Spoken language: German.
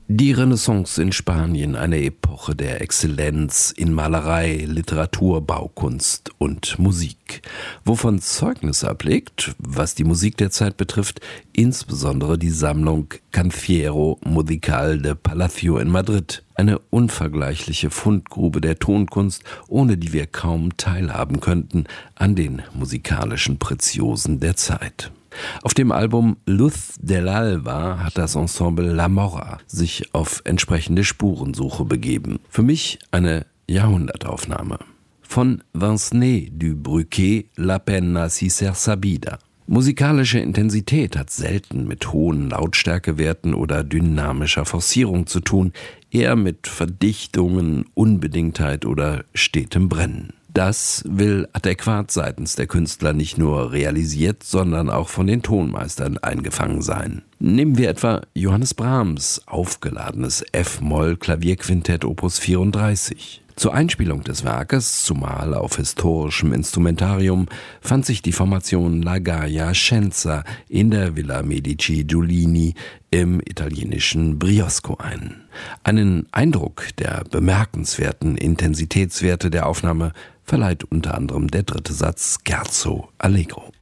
Die Renaissance in Spanien, eine Epoche der Exzellenz in Malerei, Literatur, Baukunst und Musik, wovon Zeugnis ablegt, was die Musik der Zeit betrifft, insbesondere die Sammlung Cancionero Musical de Palacio in Madrid, eine unvergleichliche Fundgrube der Tonkunst, ohne die wir kaum teilhaben könnten an den musikalischen Preziosen der Zeit. Auf dem Album Luz del Alba hat das Ensemble La Morra sich auf entsprechende Spurensuche begeben. Für mich eine Jahrhundertaufnahme. Von Vincent du Bruquet, La Pena si ser sabida. Musikalische Intensität hat selten mit hohen Lautstärkewerten oder dynamischer Forcierung zu tun, eher mit Verdichtungen, Unbedingtheit oder stetem Brennen. Das will adäquat seitens der Künstler nicht nur realisiert, sondern auch von den Tonmeistern eingefangen sein. Nehmen wir etwa Johannes Brahms' aufgeladenes F-Moll-Klavierquintett Opus 34. Zur Einspielung des Werkes, zumal auf historischem Instrumentarium, fand sich die Formation La Gaia Scienza in der Villa Medici Giulini im italienischen Briosco ein. Einen Eindruck der bemerkenswerten Intensitätswerte der Aufnahme verleiht unter anderem der dritte Satz Scherzo Allegro.